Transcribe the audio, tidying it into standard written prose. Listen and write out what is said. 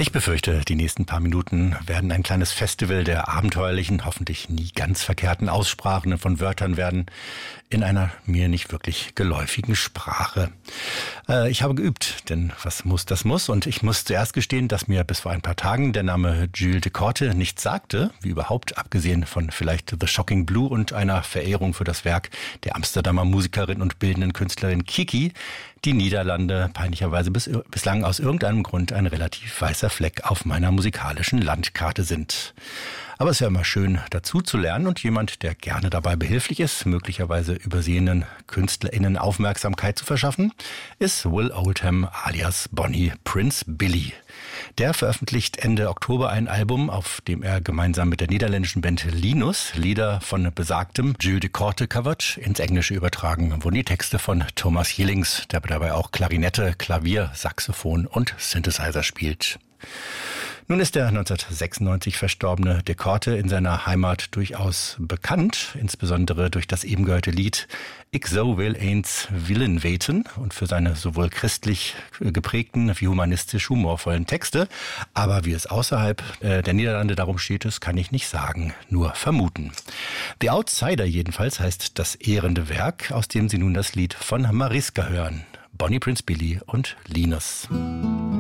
Ich befürchte, die nächsten paar Minuten werden ein kleines Festival der abenteuerlichen, hoffentlich nie ganz verkehrten Aussprachen von Wörtern werden, in einer mir nicht wirklich geläufigen Sprache. Ich habe geübt, denn was muss, das muss. Und ich muss zuerst gestehen, dass mir bis vor ein paar Tagen der Name Jules de Korte nichts sagte, wie überhaupt, abgesehen von vielleicht The Shocking Blue und einer Verehrung für das Werk der Amsterdamer Musikerin und bildenden Künstlerin Kiki, die Niederlande peinlicherweise bislang aus irgendeinem Grund ein relativ weißer Fleck auf meiner musikalischen Landkarte sind. Aber es ist ja immer schön, dazu zu lernen, und jemand, der gerne dabei behilflich ist, möglicherweise übersehenen KünstlerInnen Aufmerksamkeit zu verschaffen, ist Will Oldham alias Bonnie Prince Billy. Der veröffentlicht Ende Oktober ein Album, auf dem er gemeinsam mit der niederländischen Band Linus Lieder von besagtem Jules de Korte covert. Ins Englische übertragen wurden die Texte von Thomas Jillings, der dabei auch Klarinette, Klavier, Saxophon und Synthesizer spielt. Nun ist der 1996 verstorbene de Korte in seiner Heimat durchaus bekannt, insbesondere durch das eben gehörte Lied Ik zou wel eens willen weten und für seine sowohl christlich geprägten wie humanistisch humorvollen Texte. Aber wie es außerhalb der Niederlande darum steht, das kann ich nicht sagen, nur vermuten. The Outsider jedenfalls heißt das ehrende Werk, aus dem Sie nun das Lied von Mariska hören. Bonnie Prince Billy und Linus.